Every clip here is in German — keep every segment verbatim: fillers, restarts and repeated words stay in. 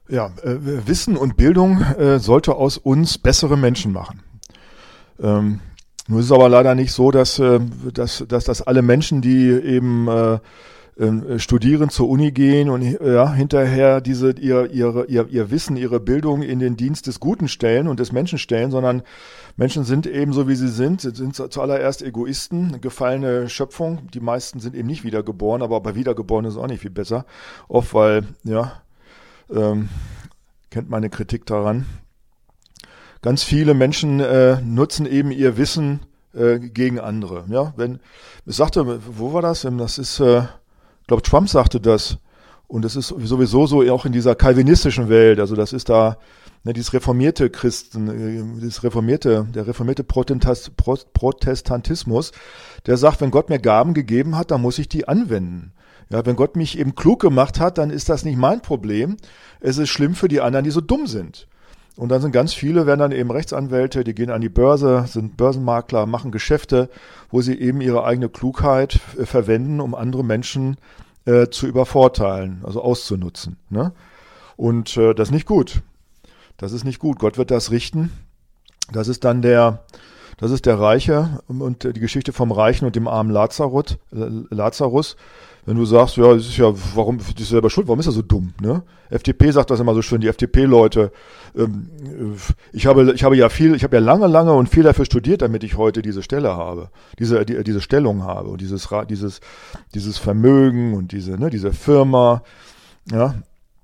Ja, äh, Wissen und Bildung äh, sollte aus uns bessere Menschen machen. Ähm, nur ist es aber leider nicht so, dass, äh, dass, dass, dass alle Menschen, die eben äh, äh, studieren, zur Uni gehen und äh, ja, hinterher diese, ihr, ihre, ihr, ihr Wissen, ihre Bildung in den Dienst des Guten stellen und des Menschen stellen, sondern Menschen sind eben so, wie sie sind, sind zuallererst Egoisten, gefallene Schöpfung. Die meisten sind eben nicht wiedergeboren, aber bei Wiedergeborenen ist es auch nicht viel besser. Oft, weil, ja, ähm, kennt meine Kritik daran. Ganz viele Menschen äh, nutzen eben ihr Wissen äh, gegen andere. Ja, wenn, ich sagte, wo war das? Das ist, äh, ich glaube, Trump sagte das. Und das ist sowieso so auch in dieser kalvinistischen Welt. Also das ist da, ne, dieses reformierte Christen, dieses reformierte, der reformierte Protestantismus, der sagt, wenn Gott mir Gaben gegeben hat, dann muss ich die anwenden. Ja, wenn Gott mich eben klug gemacht hat, dann ist das nicht mein Problem. Es ist schlimm für die anderen, die so dumm sind. Und dann sind ganz viele, werden dann eben Rechtsanwälte, die gehen an die Börse, sind Börsenmakler, machen Geschäfte, wo sie eben ihre eigene Klugheit äh, verwenden, um andere Menschen äh, zu übervorteilen, also auszunutzen. Ne? Und äh, das ist nicht gut. Das ist nicht gut. Gott wird das richten. Das ist dann der, das ist der Reiche und die Geschichte vom Reichen und dem armen Lazarus. Lazarus. Wenn du sagst, ja, das ist ja, warum, das ist selber schuld, warum ist er so dumm, ne? F D P sagt das immer so schön, die F D P-Leute, ähm, ich habe, ich habe ja viel, ich habe ja lange, lange und viel dafür studiert, damit ich heute diese Stelle habe, diese, die, diese Stellung habe und dieses, dieses, dieses Vermögen und diese, ne, diese Firma, ja,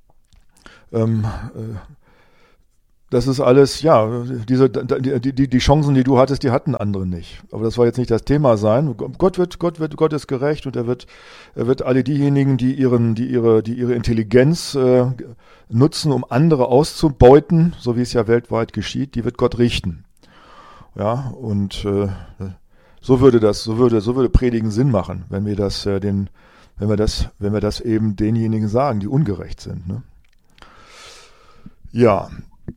ähm, äh, das ist alles, ja, diese, die, die, die Chancen, die du hattest, die hatten andere nicht. Aber das soll jetzt nicht das Thema sein. Gott wird, Gott wird, Gott ist gerecht und er wird, er wird alle diejenigen, die ihren, die ihre, die ihre Intelligenz äh, nutzen, um andere auszubeuten, so wie es ja weltweit geschieht, die wird Gott richten. Ja, und äh, so würde das, so würde, so würde Predigen Sinn machen, wenn wir das, äh, den, wenn wir das, wenn wir das eben denjenigen sagen, die ungerecht sind. Ne? Ja.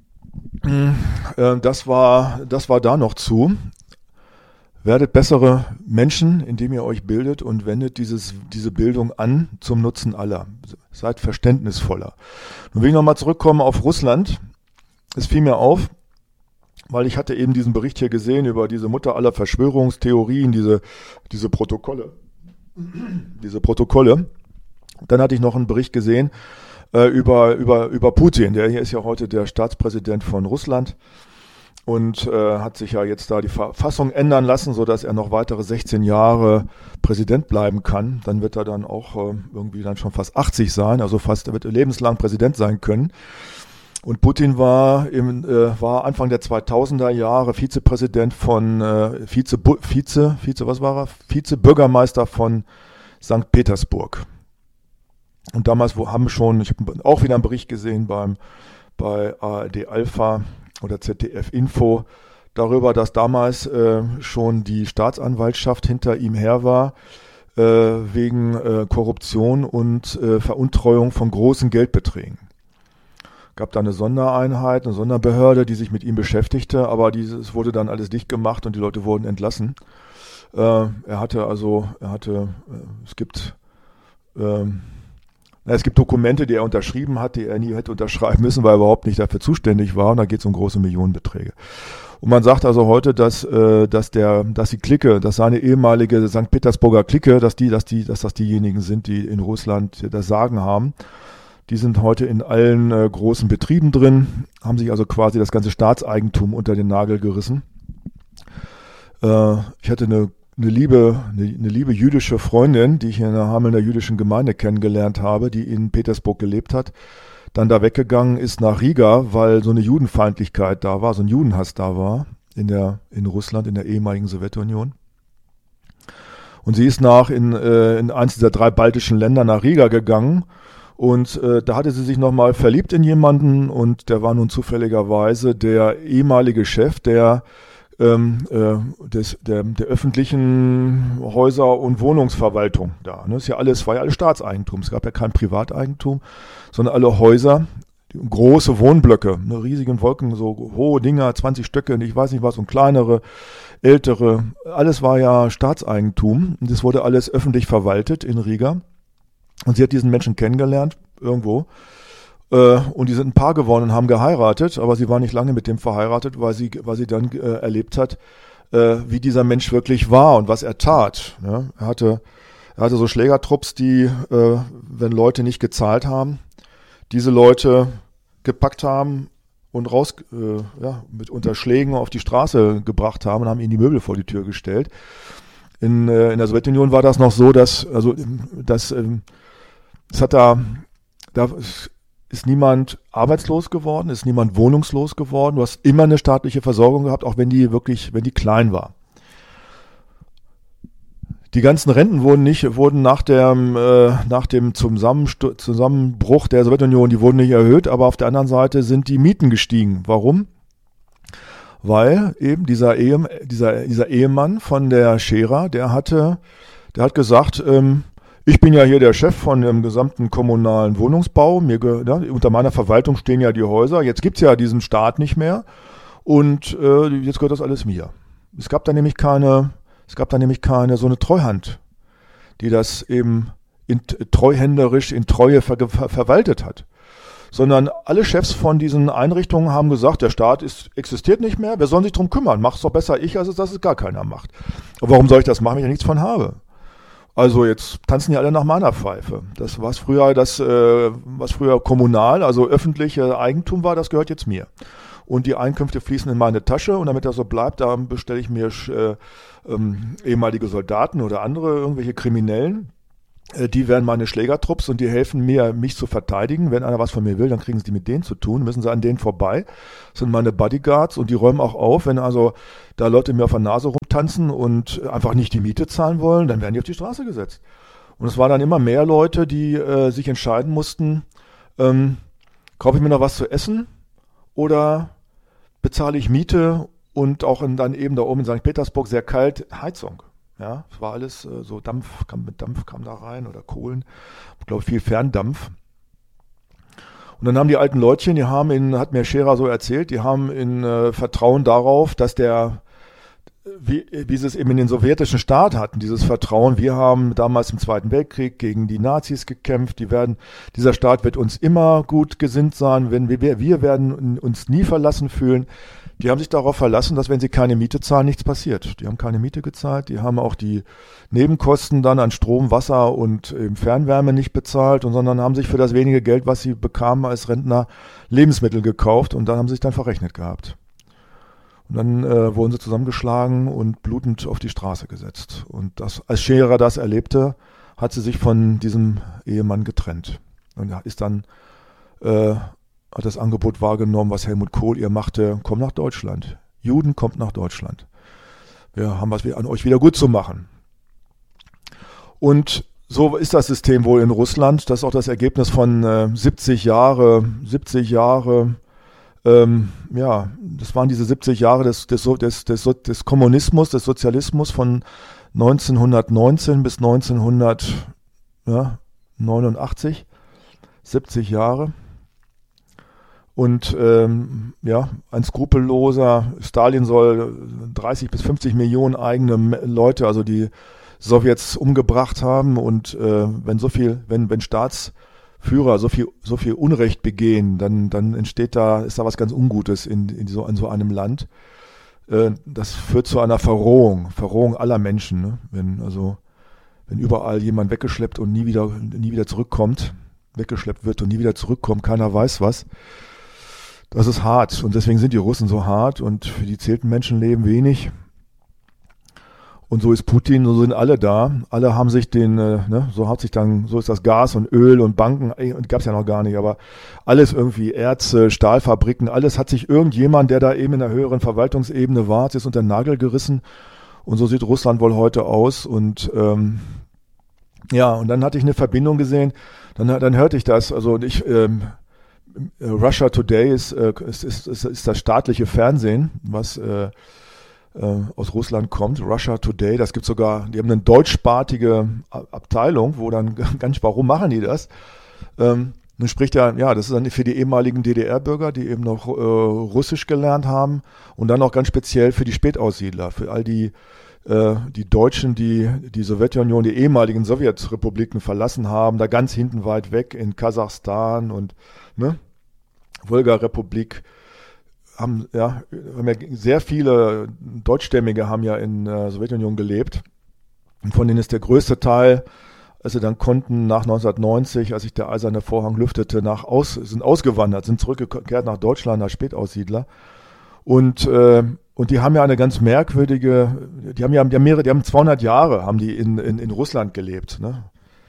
Das war, das war da noch zu. Werdet bessere Menschen, indem ihr euch bildet und wendet dieses, diese Bildung an zum Nutzen aller. Seid verständnisvoller. Nun will ich nochmal zurückkommen auf Russland. Es fiel mir auf, weil ich hatte eben diesen Bericht hier gesehen über diese Mutter aller Verschwörungstheorien, diese, diese Protokolle. Diese Protokolle. Dann hatte ich noch einen Bericht gesehen, über über über Putin, der hier ist ja heute der Staatspräsident von Russland und äh, hat sich ja jetzt da die Verfassung ändern lassen, so dass er noch weitere sechzehn Jahre Präsident bleiben kann. Dann wird er dann auch äh, irgendwie dann schon fast achtzig sein, also fast er wird lebenslang Präsident sein können. Und Putin war im äh, war Anfang der zweitausender Jahre Vizepräsident von äh, Vize Vize Vize was war er? Vizebürgermeister von Sankt Petersburg. Und damals wo haben schon, ich habe auch wieder einen Bericht gesehen beim bei A R D Alpha oder Z D F Info darüber, dass damals äh, schon die Staatsanwaltschaft hinter ihm her war äh, wegen äh, Korruption und äh, Veruntreuung von großen Geldbeträgen. Gab da eine Sondereinheit, eine Sonderbehörde, die sich mit ihm beschäftigte, aber dieses wurde dann alles dicht gemacht und die Leute wurden entlassen. Äh, er hatte also, er hatte, äh, es gibt äh, Es gibt Dokumente, die er unterschrieben hat, die er nie hätte unterschreiben müssen, weil er überhaupt nicht dafür zuständig war. Und da geht es um große Millionenbeträge. Und man sagt also heute, dass, äh, dass der, dass die Clique, dass seine ehemalige Sankt Petersburger Clique, dass die, dass die, dass das diejenigen sind, die in Russland das Sagen haben. Die sind heute in allen äh, großen Betrieben drin, haben sich also quasi das ganze Staatseigentum unter den Nagel gerissen. Äh, ich hatte eine Eine liebe, eine, eine liebe jüdische Freundin, die ich in einer Hamelner jüdischen Gemeinde kennengelernt habe, die in Petersburg gelebt hat, dann da weggegangen ist nach Riga, weil so eine Judenfeindlichkeit da war, so ein Judenhass da war in der in Russland, in der ehemaligen Sowjetunion. Und sie ist nach in, äh, in eins dieser drei baltischen Länder nach Riga gegangen und äh, da hatte sie sich nochmal verliebt in jemanden und der war nun zufälligerweise der ehemalige Chef der Ähm, äh, des, der, der öffentlichen Häuser- und Wohnungsverwaltung da. Ne? Das ist ja alles, war ja alles Staatseigentum. Es gab ja kein Privateigentum, sondern alle Häuser, die, große Wohnblöcke, ne, riesigen Wolken, so hohe Dinger, zwanzig Stöcke, ich weiß nicht was, und kleinere, ältere. Alles war ja Staatseigentum. Und das wurde alles öffentlich verwaltet in Riga. Und sie hat diesen Menschen kennengelernt, irgendwo. Äh, und die sind ein Paar geworden und haben geheiratet, aber sie war nicht lange mit dem verheiratet, weil sie, weil sie dann äh, erlebt hat, äh, wie dieser Mensch wirklich war und was er tat. Ja? Er hatte, er hatte so Schlägertrupps, die, äh, wenn Leute nicht gezahlt haben, diese Leute gepackt haben und raus, äh, ja, mit Unterschlägen auf die Straße gebracht haben und haben ihnen die Möbel vor die Tür gestellt. In, äh, in der Sowjetunion war das noch so, dass, also, dass, äh, es hat da, da ist niemand arbeitslos geworden, ist niemand wohnungslos geworden. Du hast immer eine staatliche Versorgung gehabt, auch wenn die wirklich, wenn die klein war. Die ganzen Renten wurden nicht, wurden nach dem, äh, nach dem Zusammenstu- Zusammenbruch der Sowjetunion, die wurden nicht erhöht, aber auf der anderen Seite sind die Mieten gestiegen. Warum? Weil eben dieser, Ehe, dieser, dieser Ehemann von der Scherer, der hatte, der hat gesagt, ähm, ich bin ja hier der Chef von dem gesamten kommunalen Wohnungsbau. Mir, ja, unter meiner Verwaltung stehen ja die Häuser. Jetzt gibt's ja diesen Staat nicht mehr und äh, jetzt gehört das alles mir. Es gab da nämlich keine, es gab da nämlich keine so eine Treuhand, die das eben in, treuhänderisch in Treue ver, ver, verwaltet hat. Sondern alle Chefs von diesen Einrichtungen haben gesagt, der Staat ist, existiert nicht mehr, wer soll sich drum kümmern? Mach's doch besser ich, als dass es gar keiner macht. Aber warum soll ich das machen, wenn ich ja nichts von habe? Also jetzt tanzen ja alle nach meiner Pfeife. Das was früher das, äh, was früher kommunal, also öffentliche Eigentum war, das gehört jetzt mir. Und die Einkünfte fließen in meine Tasche und damit das so bleibt, da bestelle ich mir äh, ähm, ehemalige Soldaten oder andere irgendwelche Kriminellen. Äh, die werden meine Schlägertrupps und die helfen mir, mich zu verteidigen. Wenn einer was von mir will, dann kriegen sie die mit denen zu tun, müssen sie an denen vorbei. Das sind meine Bodyguards und die räumen auch auf, wenn also da Leute mir auf der Nase rumtanzen und einfach nicht die Miete zahlen wollen, dann werden die auf die Straße gesetzt. Und es waren dann immer mehr Leute, die äh, sich entscheiden mussten, ähm, kaufe ich mir noch was zu essen oder bezahle ich Miete und auch in, dann eben da oben in Sankt Petersburg sehr kalt Heizung. Ja, es war alles äh, so Dampf, kam mit Dampf kam da rein oder Kohlen, ich glaube viel Ferndampf. Und dann haben die alten Leutchen, die haben in, hat mir Scherer so erzählt, die haben in äh, Vertrauen darauf, dass der, wie, wie sie es eben in den sowjetischen Staat hatten, dieses Vertrauen, wir haben damals im Zweiten Weltkrieg gegen die Nazis gekämpft, die werden, dieser Staat wird uns immer gut gesinnt sein, wenn wir, wir werden uns nie verlassen fühlen. Die haben sich darauf verlassen, dass wenn sie keine Miete zahlen, nichts passiert. Die haben keine Miete gezahlt, die haben auch die Nebenkosten dann an Strom, Wasser und eben Fernwärme nicht bezahlt, und sondern haben sich für das wenige Geld, was sie bekamen als Rentner, Lebensmittel gekauft und dann haben sie sich dann verrechnet gehabt. Und dann äh, wurden sie zusammengeschlagen und blutend auf die Straße gesetzt. Und das, als Scherer das erlebte, hat sie sich von diesem Ehemann getrennt und ist dann äh, hat das Angebot wahrgenommen, was Helmut Kohl ihr machte, komm nach Deutschland. Juden, kommt nach Deutschland. Wir haben was an euch wieder gut zu machen. Und so ist das System wohl in Russland. Das ist auch das Ergebnis von äh, siebzig Jahre, siebzig Jahre, ähm, ja, das waren diese siebzig Jahre des, des, des, des, des Kommunismus, des Sozialismus von neunzehnhundertneunzehn bis neunzehnhundertneunundachtzig. siebzig Jahre. Und ähm, ja, ein skrupelloser, Stalin soll dreißig bis fünfzig Millionen eigene Leute, also die Sowjets, umgebracht haben. Und äh, wenn so viel, wenn wenn Staatsführer so viel so viel Unrecht begehen, dann dann entsteht da, ist da was ganz Ungutes in in so in so einem Land. Äh, das führt zu einer Verrohung, Verrohung aller Menschen. Ne? Wenn also wenn überall jemand weggeschleppt und nie wieder nie wieder zurückkommt, weggeschleppt wird und nie wieder zurückkommt, keiner weiß was. Das ist hart und deswegen sind die Russen so hart und für die zählten Menschenleben wenig. Und so ist Putin, so sind alle da. Alle haben sich den, äh, ne, so hat sich dann, so ist das Gas und Öl und Banken, äh, gab es ja noch gar nicht, aber alles irgendwie, Erze, Stahlfabriken, alles hat sich irgendjemand, der da eben in der höheren Verwaltungsebene war, hat jetzt unter den Nagel gerissen. Und so sieht Russland wohl heute aus. Und ähm, ja, und dann hatte ich eine Verbindung gesehen, dann, dann hörte ich das, also ich, ähm, Russia Today ist, ist, ist, ist, ist das staatliche Fernsehen, was äh, äh, aus Russland kommt. Russia Today, das gibt sogar, die haben eine deutschsprachige Abteilung, wo dann ganz, warum machen die das? Ähm, Nun spricht er, ja, das ist dann für die ehemaligen D D R-Bürger, die eben noch äh, Russisch gelernt haben und dann auch ganz speziell für die Spätaussiedler, für all die, äh, die Deutschen, die die Sowjetunion, die ehemaligen Sowjetrepubliken verlassen haben, da ganz hinten weit weg in Kasachstan und ne, Wolga-Republik, haben ja, haben ja sehr viele Deutschstämmige haben ja in der Sowjetunion gelebt. Und von denen ist der größte Teil, als sie dann konnten, nach neunzehnhundertneunzig, als sich der eiserne Vorhang lüftete, nach aus, sind ausgewandert, sind zurückgekehrt nach Deutschland als Spätaussiedler. Und, äh, und die haben ja eine ganz merkwürdige, die haben ja die haben mehrere, die haben zweihundert Jahre haben die in, in, in Russland gelebt. Ne?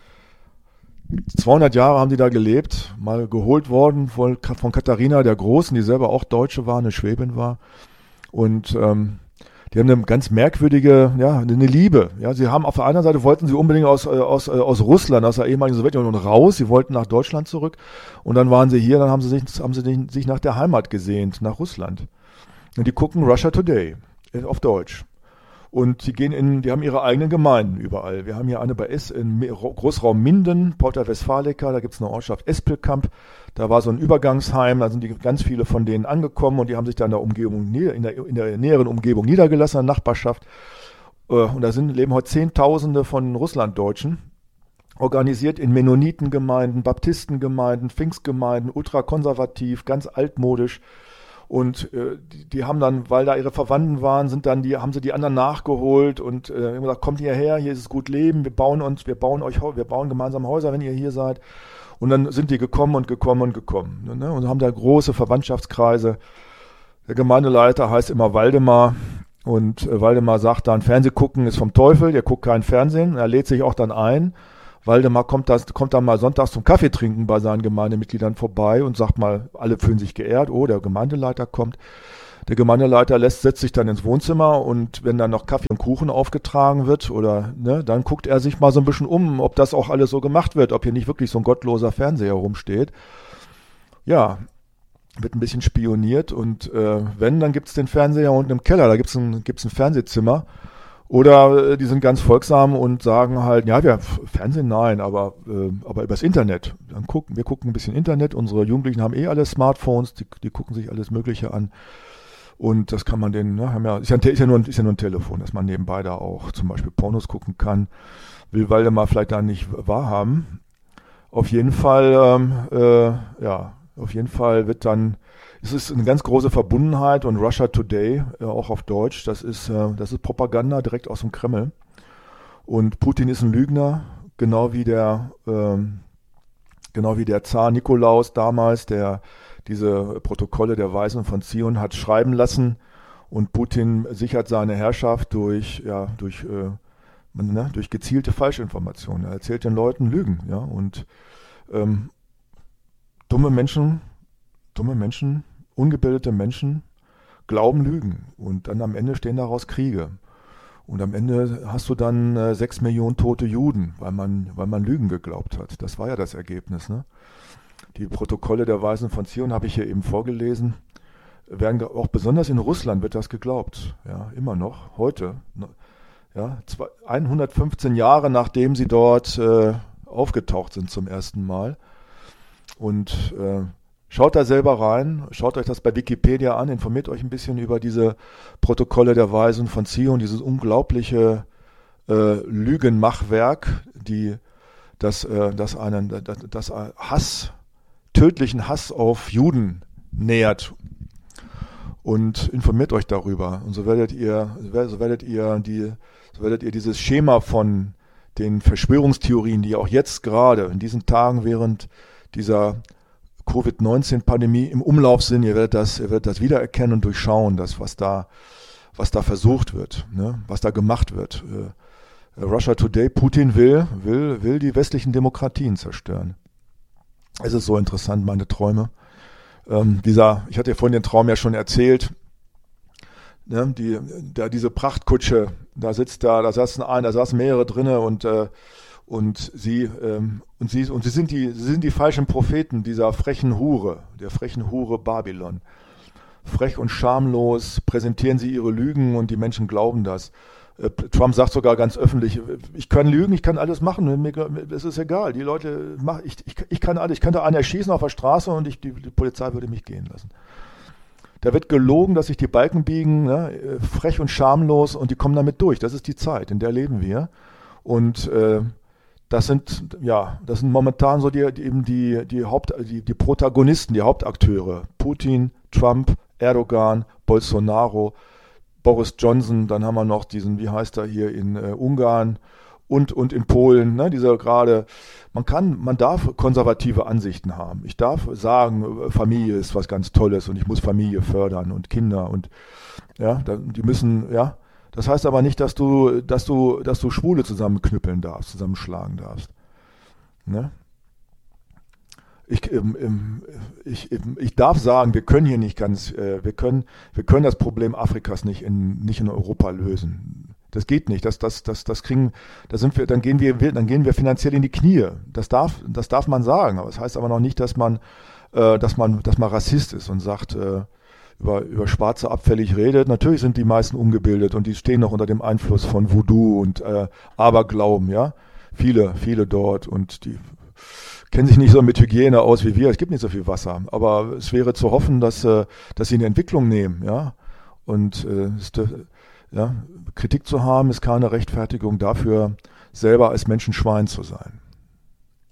zweihundert Jahre haben die da gelebt, mal geholt worden von, von Katharina der Großen, die selber auch Deutsche war, eine Schwäbin war. Und ähm, die haben eine ganz merkwürdige, ja, eine Liebe. Ja, sie haben auf der einen Seite wollten sie unbedingt aus, aus, aus Russland, aus der ehemaligen Sowjetunion raus. Sie wollten nach Deutschland zurück. Und dann waren sie hier, dann haben sie sich, haben sie sich nach der Heimat gesehnt, nach Russland. Und die gucken Russia Today auf Deutsch. Und die gehen in, die haben ihre eigenen Gemeinden überall. Wir haben hier eine bei S in Großraum Minden, Porta Westfalica, da gibt es eine Ortschaft Espelkamp. Da war so ein Übergangsheim, da sind die ganz viele von denen angekommen und die haben sich da in der Umgebung, in der, in der näheren Umgebung niedergelassen, in der Nachbarschaft. Und da sind, leben heute Zehntausende von Russlanddeutschen, organisiert in Mennonitengemeinden, Baptistengemeinden, Pfingstgemeinden, ultrakonservativ, ganz altmodisch. Und äh, die, die haben dann, weil da ihre Verwandten waren, sind dann die, haben sie die anderen nachgeholt und äh, haben gesagt, kommt hierher, hier ist es gut Leben, wir bauen uns, wir bauen euch, wir bauen gemeinsam Häuser, wenn ihr hier seid. Und dann sind die gekommen und gekommen und gekommen. Ne? Und haben da große Verwandtschaftskreise. Der Gemeindeleiter heißt immer Waldemar. Und äh, Waldemar sagt dann, Fernsehgucken ist vom Teufel, der guckt kein Fernsehen. Er lädt sich auch dann ein. Waldemar kommt, das, kommt dann mal sonntags zum Kaffee trinken bei seinen Gemeindemitgliedern vorbei und sagt mal, alle fühlen sich geehrt, oh, der Gemeindeleiter kommt. Der Gemeindeleiter lässt, setzt sich dann ins Wohnzimmer und wenn dann noch Kaffee und Kuchen aufgetragen wird oder, ne, dann guckt er sich mal so ein bisschen um, ob das auch alles so gemacht wird, ob hier nicht wirklich so ein gottloser Fernseher rumsteht. Ja, wird ein bisschen spioniert und äh, wenn, dann gibt's den Fernseher unten im Keller, da gibt's ein, gibt's ein Fernsehzimmer. Oder äh, die sind ganz folgsam und sagen halt, ja, wir Fernsehen nein, aber äh, aber übers Internet. Dann gucken, wir gucken ein bisschen Internet. Unsere Jugendlichen haben eh alle Smartphones, die, die gucken sich alles Mögliche an. Und das kann man denen, ne, haben ja, ist ja, ist ja nur ein, ist ja nur ein Telefon, dass man nebenbei da auch zum Beispiel Pornos gucken kann. Will Waldemar vielleicht da nicht wahrhaben. Auf jeden Fall, ähm, äh, ja, auf jeden Fall wird dann es ist eine ganz große Verbundenheit und Russia Today, äh, auch auf Deutsch, das ist, äh, das ist Propaganda direkt aus dem Kreml. Und Putin ist ein Lügner, genau wie der, ähm, genau wie der Zar Nikolaus damals, der diese Protokolle der Weisen von Zion hat schreiben lassen. Und Putin sichert seine Herrschaft durch, ja, durch, äh, ne, durch gezielte Falschinformationen. Er erzählt den Leuten Lügen, ja, und ähm, dumme Menschen, dumme Menschen, ungebildete Menschen glauben Lügen und dann am Ende stehen daraus Kriege. Und am Ende hast du dann äh, sechs Millionen tote Juden, weil man, weil man Lügen geglaubt hat. Das war ja das Ergebnis. Ne? Die Protokolle der Weisen von Zion habe ich hier eben vorgelesen. Werden auch besonders in Russland wird das geglaubt. Ja, immer noch, heute. Ja, hundertfünfzehn Jahre nachdem sie dort äh, aufgetaucht sind zum ersten Mal. Und äh, schaut da selber rein, schaut euch das bei Wikipedia an, informiert euch ein bisschen über diese Protokolle der Weisen von Zion, dieses unglaubliche äh, Lügenmachwerk, die das, äh, das einen das, das Hass, tödlichen Hass auf Juden nährt. Und informiert euch darüber. Und so werdet ihr, so werdet ihr die, so werdet ihr dieses Schema von den Verschwörungstheorien, die auch jetzt gerade in diesen Tagen während dieser Covid neunzehn Pandemie im Umlauf sind, ihr werdet das, ihr werdet das wiedererkennen und durchschauen, das, was da, was da versucht wird, ne? Was da gemacht wird. Äh, Russia Today, Putin will, will, will die westlichen Demokratien zerstören. Es ist so interessant, meine Träume. Ähm, dieser, ich hatte ja vorhin den Traum ja schon erzählt, ne? Die, da diese Prachtkutsche, da sitzt da, da saßen ein, da saßen mehrere drinne und äh, Und sie, ähm, und sie, und sie sind die, sie sind die falschen Propheten dieser frechen Hure, der frechen Hure Babylon. Frech und schamlos präsentieren sie ihre Lügen und die Menschen glauben das. Äh, Trump sagt sogar ganz öffentlich, ich kann lügen, ich kann alles machen, mir, es ist egal. Die Leute, mach, ich, ich, ich kann alles, ich könnte einen erschießen auf der Straße und ich, die, die Polizei würde mich gehen lassen. Da wird gelogen, dass sich die Balken biegen, ne, frech und schamlos, und die kommen damit durch. Das ist die Zeit, in der leben wir. Und äh, das sind ja, das sind momentan so die, die eben die die Haupt die, die Protagonisten, die Hauptakteure: Putin, Trump, Erdogan, Bolsonaro, Boris Johnson. Dann haben wir noch diesen, wie heißt er hier in äh, Ungarn und und in Polen. Ne, dieser gerade. Man kann, man darf konservative Ansichten haben. Ich darf sagen, Familie ist was ganz Tolles und ich muss Familie fördern und Kinder und ja, die müssen, ja. Das heißt aber nicht, dass du, dass du, dass du Schwule zusammenknüppeln darfst, zusammenschlagen darfst. Ne? Ich, ähm, ich, ich darf sagen, wir können hier nicht ganz, äh, wir können, wir können das Problem Afrikas nicht in, nicht in Europa lösen. Das geht nicht. Das, das, das, das kriegen, da sind wir, dann gehen wir, dann gehen wir finanziell in die Knie. Das darf, das darf man sagen. Aber das heißt aber noch nicht, dass man, äh, dass man, dass man Rassist ist und sagt, äh, über, über Schwarze abfällig redet. Natürlich sind die meisten ungebildet und die stehen noch unter dem Einfluss von Voodoo und äh, Aberglauben, ja. Viele, viele dort, und die kennen sich nicht so mit Hygiene aus wie wir. Es gibt nicht so viel Wasser. Aber es wäre zu hoffen, dass, äh, dass sie eine Entwicklung nehmen, ja. Und äh, ist, ja, Kritik zu haben, ist keine Rechtfertigung dafür, selber als Menschenschwein zu sein.